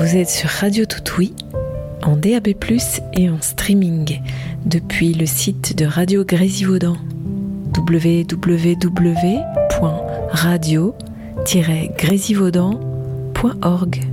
Vous êtes sur Radio Toutouille, en DAB+, et en streaming, depuis le site de Radio Grésivaudan, www.radio-grésivaudan.org.